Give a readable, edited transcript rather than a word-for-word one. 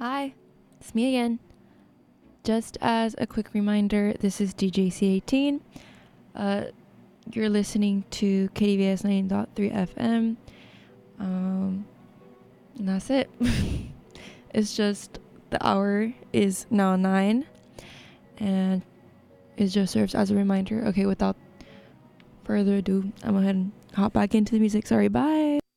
Hi, it's me again. Just as a quick reminder, this is DJC18. You're listening to KDVS 9.3 FM. And that's it. It's just the hour is now 9, and it just serves as a reminder. Okay, without further ado, I'm gonna go ahead and hop back into the music. Sorry, bye.